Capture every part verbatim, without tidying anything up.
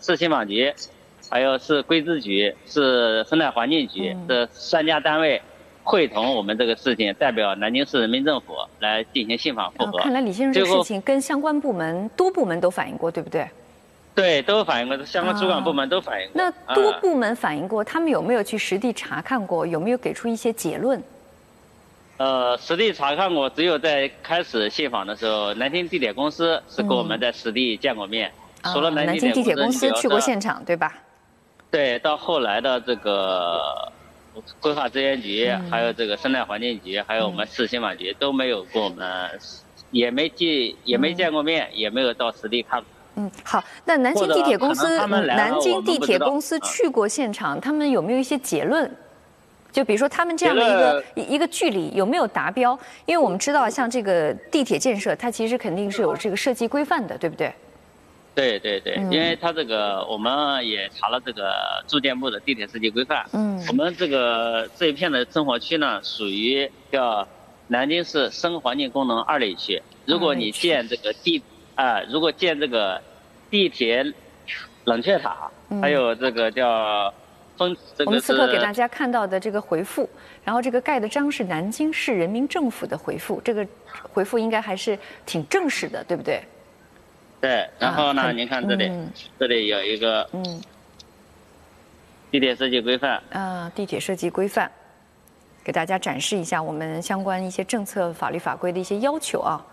市信访局，还有市规制局、市生态环境局这三家单位会同我们这个事情，代表南京市人民政府来进行信访复核。 哦、看来李先生这个事情跟相关部门多部门都反映过，对不对？ 对，都反映过，相关主管部门都反映过。 啊、那多部门反映过，他们有没有去实地查看过？有没有给出一些结论？ 呃，实地查看过，只有在开始信访的时候，南京地铁公司是跟我们在实地见过面。 嗯、 除了南京地铁公司去过现场，对吧？ 对，到后来的这个规划资源局， 嗯、 还有这个生态环境局，还有我们市信访局、嗯、都没有跟我们，也没见也没见过面，嗯、也没有到实地看过。 嗯，好，那南京地铁公司，南京地铁公司嗯、 去过现场，他们有没有一些结论？就比如说他们这样的一个一个距离有没有达标？因为我们知道，像这个地铁建设，它其实肯定是有这个设计规范的，对不对？ 对对对，嗯、因为它这个我们也查了这个住建部的地铁设计规范。嗯，我们这个这一片的生活区呢，属于叫南京市生环境功能二类区。如果你建这个地啊、呃，如果建这个地铁冷却塔，嗯、还有这个叫风，这个我们此刻给大家看到的这个回复，然后这个盖的章是南京市人民政府的回复，这个回复应该还是挺正式的，对不对？ 对，然后呢，啊、您看这里，嗯、这里有一个嗯，地铁设计规范啊，地铁设计规范，给大家展示一下我们相关一些政策、法律法规的一些要求啊。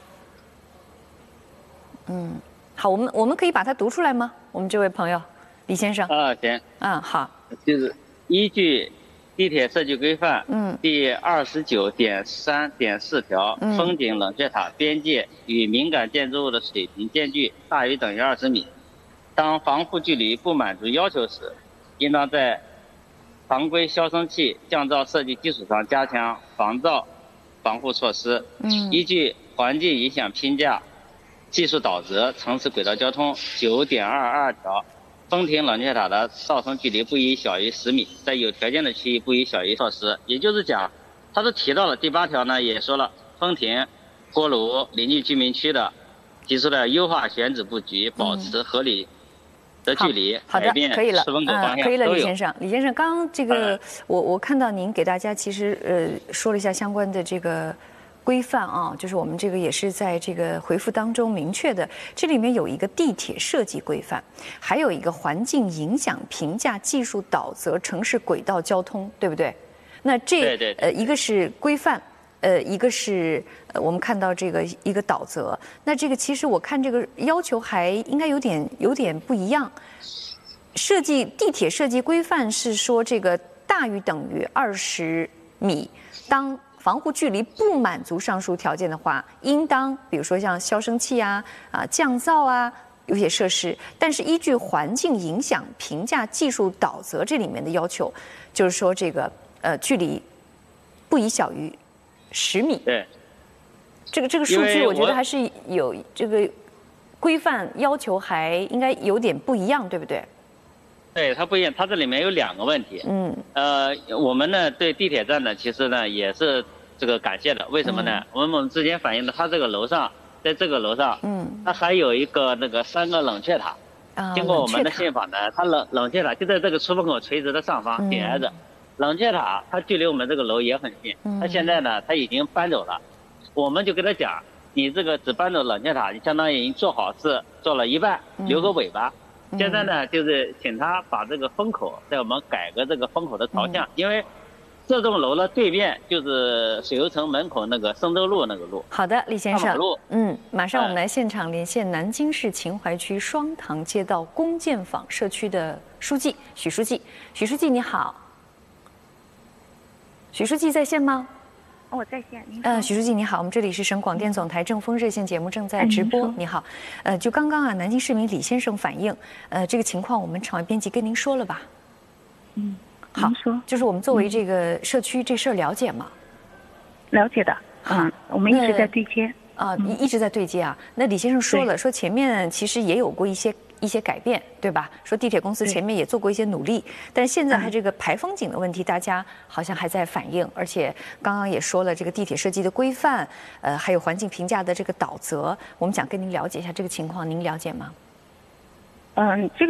嗯，好，我们我们可以把它读出来吗？我们这位朋友，李先生。 啊，行。 嗯，好。 就是依据地铁设计规范，嗯，第二十九点三点四条，嗯，风景冷却塔边界与敏感建筑物的水平间距大于等于二十米，当防护距离不满足要求时，应当在防规消声器降噪设计基础上加强防噪防护措施。嗯，依据环境影响评价技术导则城市轨道交通九点二二条，风亭冷却塔的噪声距离不宜小于十米，在有条件的区域不宜小于措施。也就是讲，他都提到了第八条呢，也说了风亭、锅炉邻居居民区的提出了优化选址布局，保持合理的距离， 好的，可以了， 嗯， 可以了，李先生，李先生，刚刚这个、嗯、我我看到您给大家其实呃说了一下相关的这个规范啊，就是我们这个也是在这个回复当中明确的，这里面有一个地铁设计规范，还有一个环境影响评价技术导则城市轨道交通，对不对？那这对对对呃一个是规范。呃，一个是呃，我们看到这个一个导则，那这个其实我看这个要求还应该有点有点不一样。设计地铁设计规范是说这个大于等于二十米，当防护距离不满足上述条件的话，应当比如说像消声器啊、啊降噪啊有些设施，但是依据环境影响评价技术导则这里面的要求，就是说这个呃距离不宜小于十米， 对， 这个这个数据我觉得还是有这个规范要求，还应该有点不一样，对不对？ 对，它不一样，它这里面有两个问题。嗯，呃，我们呢对地铁站呢，其实呢也是这个感谢的，为什么呢？嗯、我们之前反映的，它这个楼上，在这个楼上，嗯，它还有一个那个三个冷却塔。啊、经过我们的信访呢，它冷冷却塔就在这个出风口垂直的上方紧挨着。嗯冷却塔它距离我们这个楼也很近，它现在呢它已经搬走了，我们就跟他讲，你这个只搬走冷却塔，你相当于做好事做了一半，留个尾巴。现在呢就是请他把这个风口在我们改个这个风口的朝向，因为这栋楼的对面就是水游城门口那个生州路那个路。 好的，李先生，嗯，马上我们来现场连线南京市秦淮区双塘街道龚建坊社区的书记许书记，许书记你好。许书记在线吗？ 哦，我在线。您呃，许书记你好，我们这里是省广电总台政风热线节目正在直播。你好，呃，就刚刚啊，南京市民李先生反映，呃，这个情况我们场外编辑跟您说了吧？ 嗯， 好， 您说， 就是我们作为这个社区，这事儿了解吗？ 了解的，嗯，我们一直在对接。 啊，一一直在对接啊。那李先生说了，说前面其实也有过一些。一些改变，对吧？说地铁公司前面也做过一些努力，但是现在它这个排风井的问题，大家好像还在反映，而且刚刚也说了这个地铁设计的规范，呃，还有环境评价的这个导则，我们想跟您了解一下这个情况，您了解吗？ 嗯，这个。